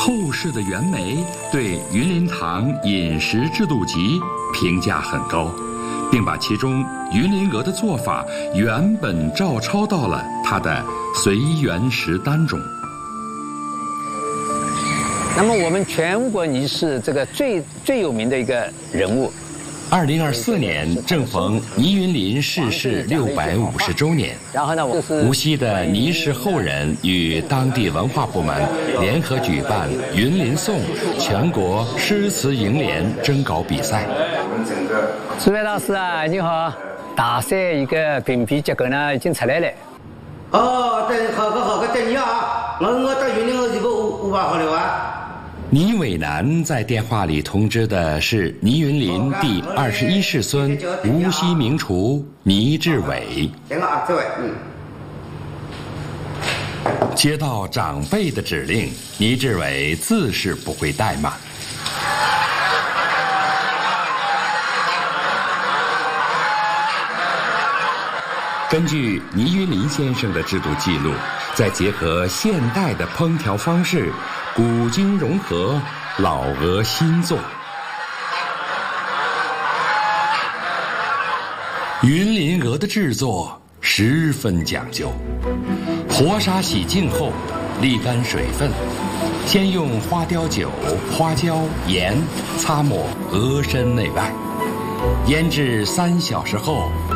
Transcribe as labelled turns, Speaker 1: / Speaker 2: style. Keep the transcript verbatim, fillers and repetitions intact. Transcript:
Speaker 1: 后世的袁枚对云林堂饮食制度集评价很高，并把其中云林鹅的做法原本照抄到了他的《随园食单》中。
Speaker 2: 那么我们全国尼氏这个最最有名的一个人物。
Speaker 1: 二零二四年正逢倪云林逝世六百五十周年，
Speaker 2: 然后呢，
Speaker 1: 无锡的倪氏后人与当地文化部门联合举办“云林颂”全国诗词楹联征稿比赛。
Speaker 2: 苏伟老师啊，你好！大赛一个评比结果呢已经出来了。
Speaker 3: 哦，等好个好个等你啊！我我到云林我这个五五百好了啊。
Speaker 1: 倪伟南在电话里通知的是倪云林第二十一世孙无锡名厨倪志伟。
Speaker 3: 行啊，志伟，嗯。
Speaker 1: 接到长辈的指令，倪志伟自是不会怠慢。根据倪云林先生的制度记录，再结合现代的烹调方式，古今融合，老鹅新作。云林鹅的制作十分讲究，活杀洗净后沥干水分，先用花雕酒、花椒、盐擦抹鹅身内外，腌制三小时后